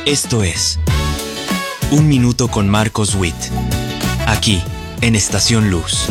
Esto es Un Minuto con Marcos Witt, aquí en Estación Luz.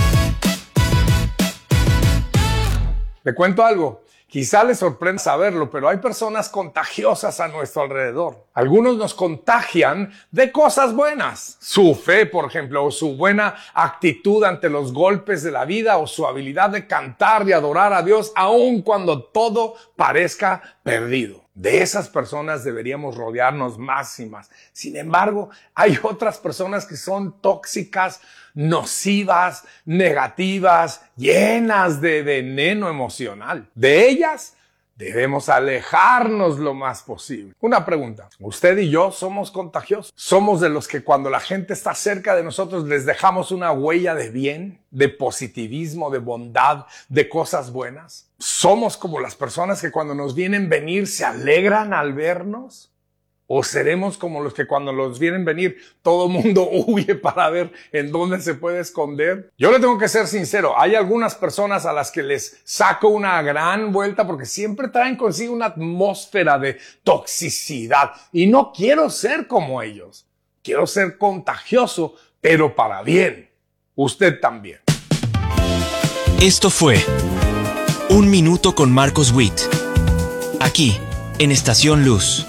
Le cuento algo, quizá les sorprenda saberlo, pero hay personas contagiosas a nuestro alrededor. Algunos nos contagian de cosas buenas, su fe, por ejemplo, o su buena actitud ante los golpes de la vida, o su habilidad de cantar y adorar a Dios, aun cuando todo parezca perdido. De esas personas deberíamos rodearnos más y más. Sin embargo, hay otras personas que son tóxicas, nocivas, negativas, llenas de veneno emocional. De ellas debemos alejarnos lo más posible. Una pregunta, ¿usted y yo somos contagiosos? ¿Somos de los que cuando la gente está cerca de nosotros les dejamos una huella de bien, de positivismo, de bondad, de cosas buenas? ¿Somos como las personas que cuando nos vienen venir se alegran al vernos? ¿O seremos como los que cuando los vienen venir todo el mundo huye para ver en dónde se puede esconder? Yo le tengo que ser sincero, hay algunas personas a las que les saco una gran vuelta porque siempre traen consigo una atmósfera de toxicidad y no quiero ser como ellos. Quiero ser contagioso, pero para bien. Usted también. Esto fue Un Minuto con Marcos Witt, aquí en Estación Luz.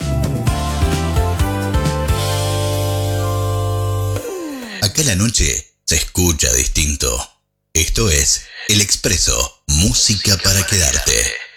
Acá la noche se escucha distinto. Esto es El Expreso, música para quedarte.